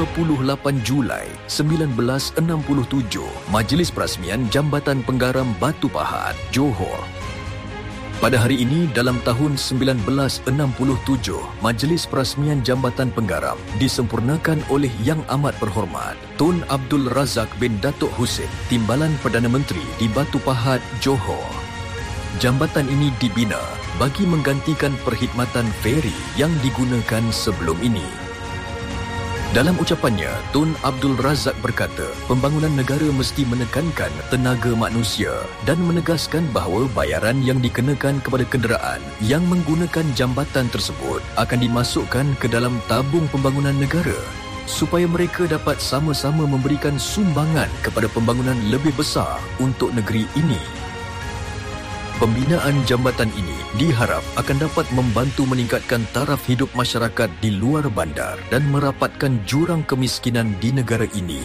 28 Julai 1967, Majlis Perasmian Jambatan Penggaram Batu Pahat, Johor. Pada hari ini, dalam tahun 1967, Majlis Perasmian Jambatan Penggaram disempurnakan oleh Yang Amat Berhormat Tun Abdul Razak bin Datuk Husin, Timbalan Perdana Menteri di Batu Pahat, Johor. Jambatan ini dibina bagi menggantikan perkhidmatan feri yang digunakan sebelum ini. Dalam ucapannya, Tun Abdul Razak berkata, pembangunan negara mesti menekankan tenaga manusia dan menegaskan bahawa bayaran yang dikenakan kepada kenderaan yang menggunakan jambatan tersebut akan dimasukkan ke dalam tabung pembangunan negara supaya mereka dapat sama-sama memberikan sumbangan kepada pembangunan lebih besar untuk negeri ini. Pembinaan jambatan ini diharap akan dapat membantu meningkatkan taraf hidup masyarakat di luar bandar dan merapatkan jurang kemiskinan di negara ini.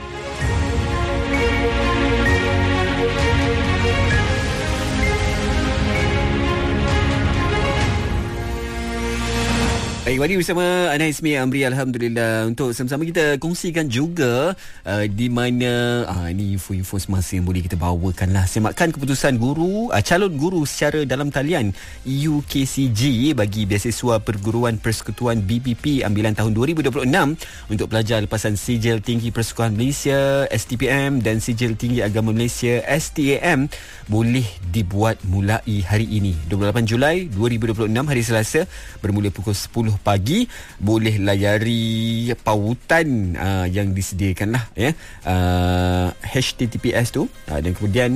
Baik, Wadi bersama Ana Ismi Amri, Alhamdulillah, untuk sama-sama kita kongsikan juga di mana ini info-info semasa yang boleh kita bawakan lah. Semakan keputusan calon guru secara dalam talian UKCG bagi beasiswa Perguruan Persekutuan BPP ambilan tahun 2026 untuk pelajar lepasan Sijil Tinggi Persekutuan Malaysia STPM dan Sijil Tinggi Agama Malaysia STAM boleh dibuat mulai hari ini 28 Julai 2026 hari Selasa bermula pukul 10 pagi. Boleh layari pautan yang disediakan lah ya, HTTPS tu dan kemudian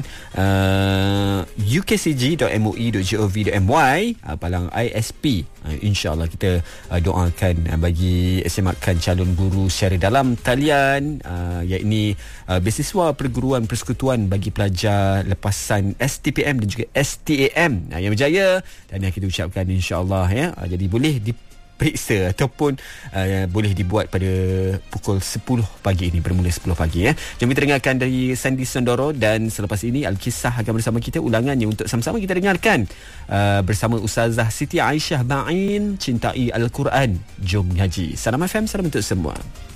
ukcg.moi.gov.my palang ISP. InsyaAllah kita doakan bagi semakan calon guru secara dalam talian, iaitu beasiswa Perguruan Persekutuan bagi pelajar lepasan STPM dan juga STAM yang berjaya, dan yang kita ucapkan insyaAllah ya. Jadi boleh diperiksa ataupun boleh dibuat pada pukul 10 pagi ini, bermula 10 pagi ya. Jom kita dengarkan dari Sandi Sondoro, dan selepas ini Al-Kisah akan bersama kita, ulangannya untuk sama-sama kita dengarkan bersama Ustazah Siti Aisyah Ba'in, Cintai Al-Quran. Jom ngaji. Salam FM, salam untuk semua.